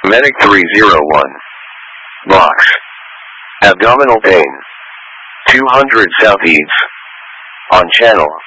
Medic 301. Box. Abdominal pain. 200 Southeast. On channel